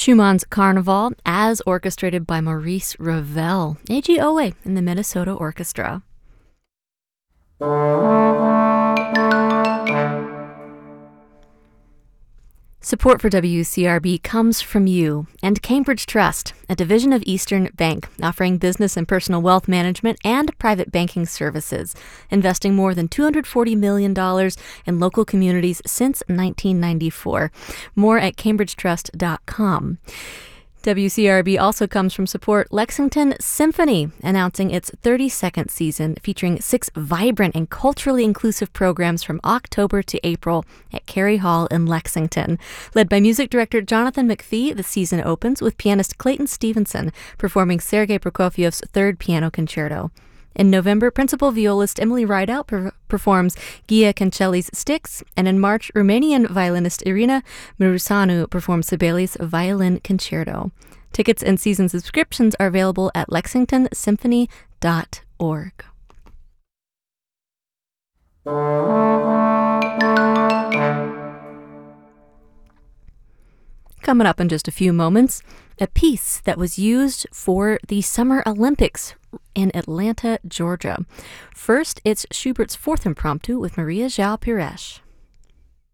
Schumann's Carnival, as orchestrated by Maurice Ravel, AGOA in the Minnesota Orchestra. Support for WCRB comes from you and Cambridge Trust, a division of Eastern Bank, offering business and personal wealth management and private banking services, investing more than $240 million in local communities since 1994. More at cambridgetrust.com. WCRB also comes from support Lexington Symphony, announcing its 32nd season, featuring 6 vibrant and culturally inclusive programs from October to April at Cary Hall in Lexington. Led by music director Jonathan McPhee, the season opens with pianist Clayton Stevenson performing Sergei Prokofiev's Third Piano Concerto. In November, principal violist Emily Rideout performs Gia Cancelli's Styx, and in March, Romanian violinist Irina Mirousanu performs Sibelius' Violin Concerto. Tickets and season subscriptions are available at lexingtonsymphony.org. Coming up in just a few moments, a piece that was used for the Summer Olympics in Atlanta, Georgia. First, it's Schubert's Fourth Impromptu with Maria João Pires.